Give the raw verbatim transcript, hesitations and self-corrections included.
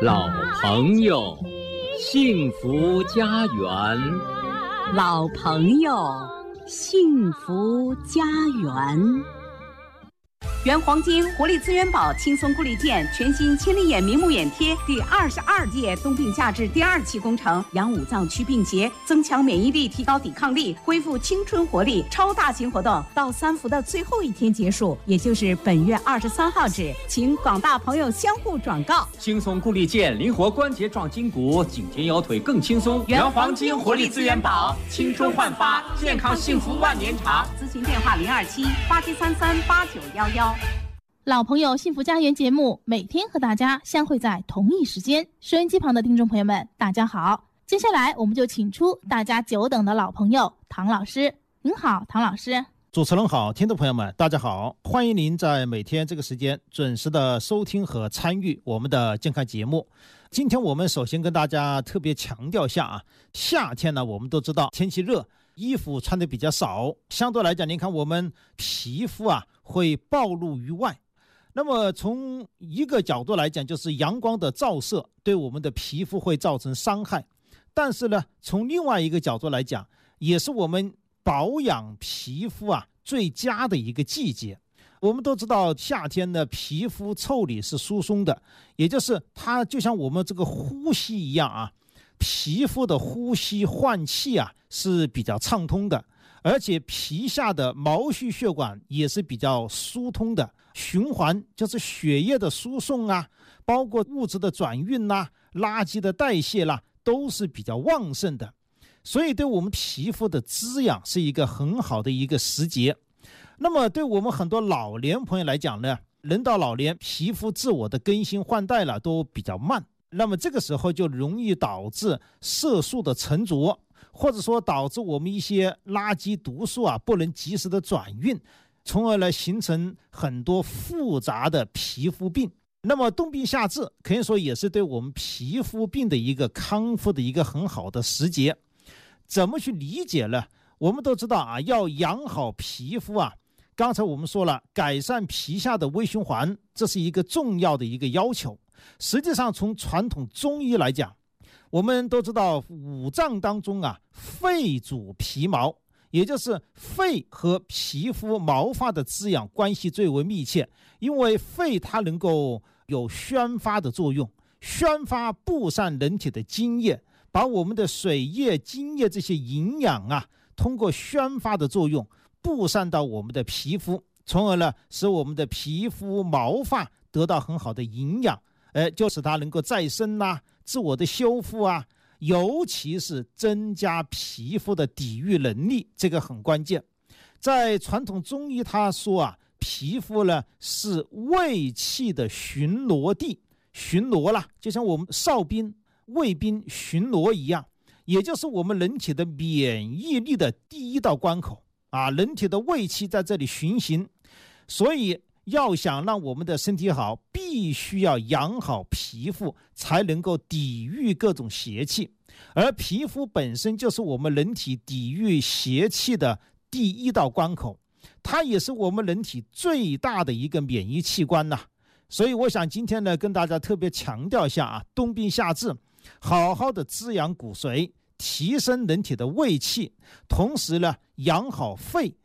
老朋友，幸福家园。 老朋友，幸福家园。原黄金活力资源宝轻松固力健全新千里眼明目眼贴第二十二届冬病夏治第二期工程，养五脏祛病邪，增强免疫力，提高抵抗力，恢复青春活力。超大型活动到三伏的最后一天结束，也就是本月二十三号止，请广大朋友相互转告。 轻松固力健，灵活关节壮筋骨，颈肩腰腿更轻松。 原黄金活力资源宝， 青春焕发，健康幸福万年长。 咨询电话零二七八七三三八九幺幺。 老朋友幸福家园节目每天和大家相会在同一时间，收音机旁的听众朋友们大家好，接下来我们就请出大家久等的老朋友唐老师。您好，唐老师。 主持人好，听众朋友们大家好，欢迎您在每天这个时间准时的收听和参与我们的健康节目。今天我们首先跟大家特别强调一下啊，夏天呢我们都知道天气热，衣服穿的比较少，相对来讲您看我们皮肤啊会暴露于外。那么从一个角度来讲，就是阳光的照射对我们的皮肤会造成伤害，但是呢从另外一个角度来讲，也是我们保养皮肤啊最佳的一个季节。我们都知道夏天的皮肤腠理是疏松的，也就是它就像我们这个呼吸一样啊，皮肤的呼吸换气啊是比较畅通的，而且皮下的毛细血管也是比较疏通的，循环就是血液的输送啊，包括物质的转运啦、垃圾的代谢啦，都是比较旺盛的。所以对我们皮肤的滋养是一个很好的一个时节。那么对我们很多老年朋友来讲呢，人到老年皮肤自我的更新换代了都比较慢，那么这个时候就容易导致色素的沉着，或者说导致我们一些垃圾毒素啊不能及时的转运，从而呢形成很多复杂的皮肤病。那么冬病夏治可以说也是对我们皮肤病的一个康复的一个很好的时节。怎么去理解呢？我们都知道啊，要养好皮肤啊，刚才我们说了，改善皮下的微循环，这是一个重要的一个要求。实际上从传统中医来讲，我们都知道五脏当中啊，肺主皮毛，也就是肺和皮肤毛发的滋养关系最为密切。因为肺它能够有宣发的作用，宣发布散人体的津液，把我们的水液、津液这些营养啊，通过宣发的作用布散到我们的皮肤，从而呢使我们的皮肤毛发得到很好的营养，呃，就使它能够再生啊，自我的修复啊，尤其是增加皮肤的抵御能力，这个很关键。在传统中医他说啊，皮肤呢是卫气的巡逻地，巡逻啦，就像我们哨兵、卫兵巡逻一样，也就是我们人体的免疫力的第一道关口啊，人体的卫气在这里巡行。所以要想让我们的身体好，必须要养好皮肤，才能够抵御各种邪气。而皮肤本身就是我们人体抵御邪气的第一道关口，它也是我们人体最大的一个免疫器官呐、啊。所以我想今天呢，跟大家特别强调一下啊，冬病夏治，好好的滋养骨髓，提升人体的胃气，同时呢养好肺，